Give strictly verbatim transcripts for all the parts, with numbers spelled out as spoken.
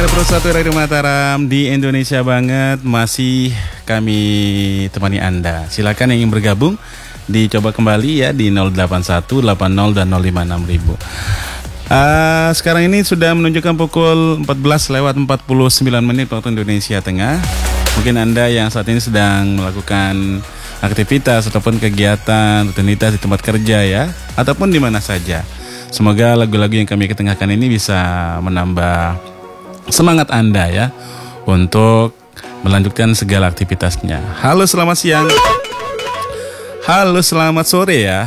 seratus satu Radio Mataram di Indonesia banget. Masih kami temani Anda. Silakan yang ingin bergabung dicoba kembali ya di nol delapan satu delapan nol dan nol lima enam ribu. Uh, sekarang ini sudah menunjukkan pukul empat belas lewat empat puluh sembilan menit waktu Indonesia Tengah. Mungkin Anda yang saat ini sedang melakukan aktivitas ataupun kegiatan rutinitas di tempat kerja ya, ataupun di mana saja. Semoga lagu-lagu yang kami ketengahkan ini bisa menambah semangat Anda ya untuk melanjutkan segala aktivitasnya. Halo, selamat siang. Halo, selamat sore ya.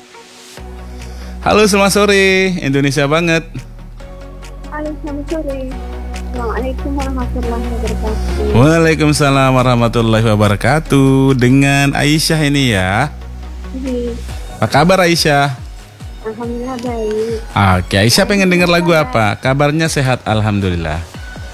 Halo, selamat sore. Indonesia banget. Halo, selamat sore. Assalamualaikum warahmatullahi wabarakatuh. Waalaikumsalam warahmatullahi wabarakatuh. Dengan Aisyah ini ya. Iya. Apa kabar Aisyah? Alhamdulillah baik. Oke, Aisyah pengen dengar lagu apa? Kabarnya sehat, alhamdulillah.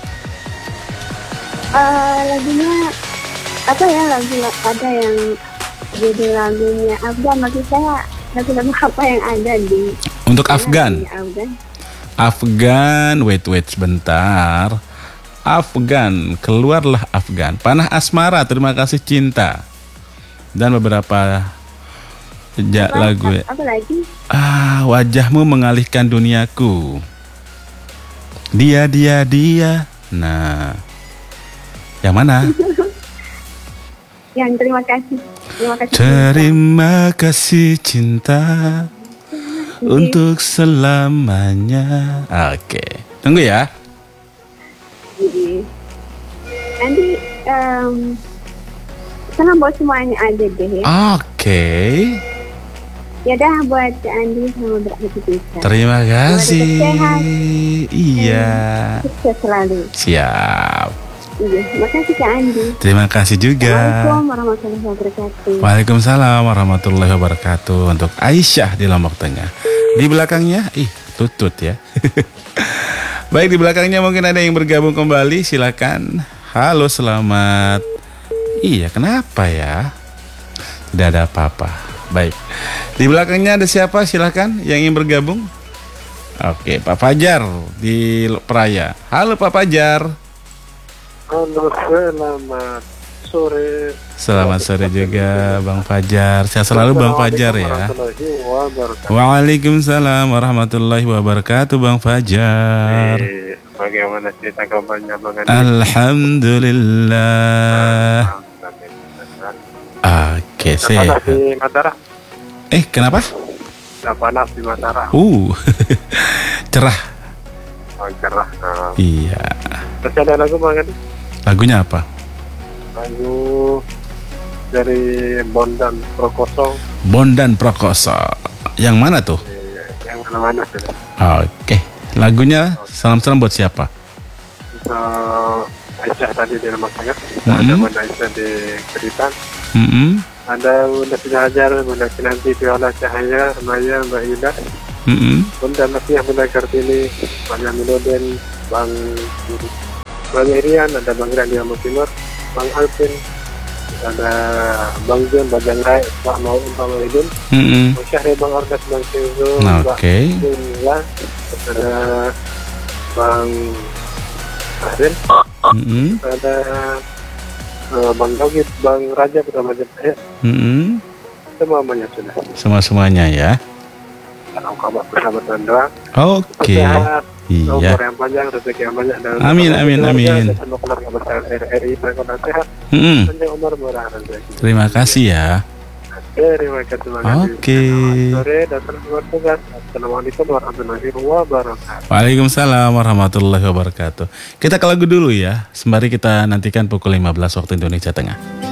Uh, lagunya apa ya, lagu ada yang judul lagunya Afgan, maksud saya lagu-lagu apa yang ada di untuk Afgan? Afgan. Afgan, wait wait sebentar. Afgan, keluarlah Afgan. Panah Asmara, terima kasih cinta. Dan beberapa sejak lagu ya. Apa lagi? Ah, wajahmu mengalihkan duniaku. Dia dia dia. Nah, yang mana? Yang terima kasih. Terima kasih. Terima kasih cinta untuk selamanya. Oke, tunggu ya. Jadi, nanti um, salam buat semuanya aja deh ya. Oke. Ya dah, buat Andi sama beraktivitas. Terima kasih. Sehat. Iya. Sukses selalu. Siap. Iya, makasih Kak Andi. Terima kasih juga. Assalamualaikum warahmatullahi wabarakatuh. Waalaikumsalam warahmatullahi wabarakatuh. Untuk Aisyah di Lombok Tengah. Di belakangnya, ih tutut ya. Baik, di belakangnya mungkin ada yang bergabung kembali. Silakan. Halo, selamat. Iya, kenapa ya? Tidak ada apa-apa. Baik. Di belakangnya ada siapa? Silakan yang ingin bergabung. Oke, Pak Fajar di Peraya. Halo Pak Fajar. Halo, selamat sore. Selamat sore juga Bang Fajar. Sehat selalu Bang Fajar ya. Waalaikumsalam warahmatullahi wabarakatuh Bang Fajar. Eh, bagaimana cerita kabarnya Bang Andi? Alhamdulillah. Oke, sehat. Panas di Mataram. Eh, kenapa? Tidak panas di Mataram. Uh, cerah. Oh, cerah. Nah. Iya. Terus ada lagu Bang Andi? Lagunya apa? Lagu dari Bondan Prakoso. Bondan Prakoso. Yang mana tuh? Eh, yang mana-mana sudah. Oke. Lagunya salam-salam buat siapa? Uh, Aisyah tadi di rumah sakit. Mm-hmm. Ada Bunda Aisyah di Keritan. Mm-hmm. Ada Bunda Sidahajar, Bunda Kinanti, Viola Cahaya, Maya, Mbak Ida. Mm-hmm. Bunda Masih, Bunda Kartini, Bang Yaminuddin, Bang Bang Irian, ada Bang Randi Amut Timur, Bang Alvin, ada Bang Jun, Bang Jangai, Pak Mau, Pak Maidin, Mm-hmm. Bang Syahri, Bang Orkas, Bang Sizu, Oke. okay. Bang Jumlah, ada Bang Arin, Mm-hmm. ada uh, Bang Dogit, Bang Raja, Bang Raja, eh, Mm-hmm. semuanya sudah. Semua-semuanya ya. Salam kabar bersama Sandra. Oke. Sehat, Iya. umur yang panjang, rezeki yang banyak. Dan Amin, amin, amin. Dan semoga keluarga besar R I mereka sehat. Mm-hmm. Panjang umur, murah rezeki. Terima kasih ya. Terima kasih banyak. Oke. Sore dan terus bertugas. Assalamualaikum warahmatullahi wabarakatuh. Waalaikumsalam warahmatullahi wabarakatuh. Kita ke lagu dulu ya. Sembari kita nantikan pukul lima belas waktu Indonesia Tengah.